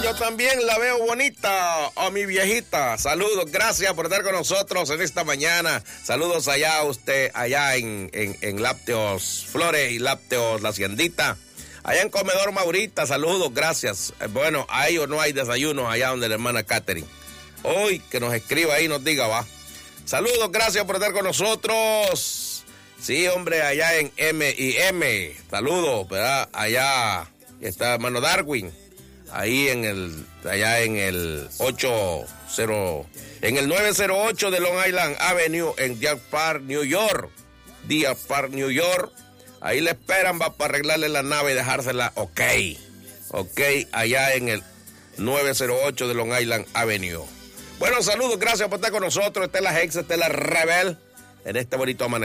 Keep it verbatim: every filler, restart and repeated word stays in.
yo también la veo bonita a mi viejita. Saludos, gracias por estar con nosotros en esta mañana. Saludos allá a usted, allá en, en, en Lácteos Flores y Lácteos La Haciendita. Allá en Comedor Maurita, saludos, gracias. Bueno, hay o no hay desayuno allá donde la hermana Catherine. Hoy que nos escriba ahí, nos diga, va. Saludos, gracias por estar con nosotros. Sí, hombre, allá en M y M. Saludos, ¿verdad? Allá está hermano Darwin. Ahí en el, allá en el ochenta, en el nueve cero ocho de Long Island Avenue en Deer Park, New York. Deer Park, New York. Ahí le esperan, va para arreglarle la nave y dejársela ok. Ok, allá en el nueve cero ocho de Long Island Avenue. Bueno, saludos, gracias por estar con nosotros. Esta es la Hex, esta es la Rebel en este bonito amanecer.